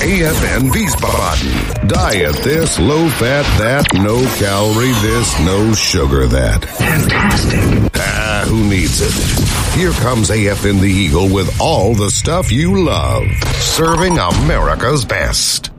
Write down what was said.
AFN Wiesbaden. Diet this, low fat that, no calorie this, no sugar that. Fantastic. Who needs it? Here comes AFN the Eagle with all the stuff you love. Serving America's best.